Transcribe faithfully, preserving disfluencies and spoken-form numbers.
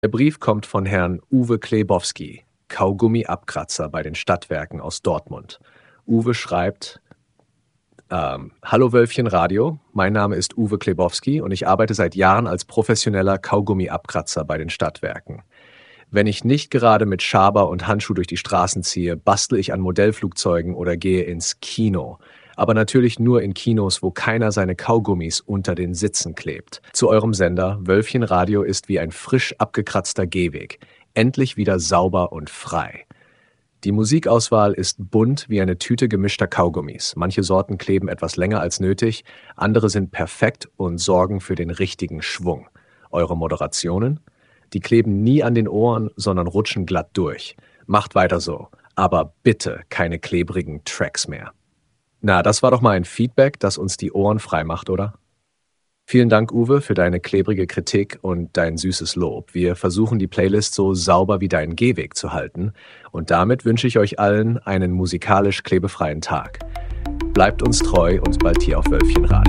Der Brief kommt von Herrn Uwe Klebowski, Kaugummi-Abkratzer bei den Stadtwerken aus Dortmund. Uwe schreibt: ähm, Hallo Wölfchen Radio, mein Name ist Uwe Klebowski und ich arbeite seit Jahren als professioneller Kaugummi-Abkratzer bei den Stadtwerken. Wenn ich nicht gerade mit Schaber und Handschuh durch die Straßen ziehe, bastle ich an Modellflugzeugen oder gehe ins Kino. Aber natürlich nur in Kinos, wo keiner seine Kaugummis unter den Sitzen klebt. Zu eurem Sender, Wölfchen Radio ist wie ein frisch abgekratzter Gehweg. Endlich wieder sauber und frei. Die Musikauswahl ist bunt wie eine Tüte gemischter Kaugummis. Manche Sorten kleben etwas länger als nötig, andere sind perfekt und sorgen für den richtigen Schwung. Eure Moderationen? Die kleben nie an den Ohren, sondern rutschen glatt durch. Macht weiter so, aber bitte keine klebrigen Tracks mehr. Na, das war doch mal ein Feedback, das uns die Ohren frei macht, oder? Vielen Dank, Uwe, für deine klebrige Kritik und dein süßes Lob. Wir versuchen, die Playlist so sauber wie deinen Gehweg zu halten. Und damit wünsche ich euch allen einen musikalisch klebefreien Tag. Bleibt uns treu und bald hier auf Wölfchen Radio.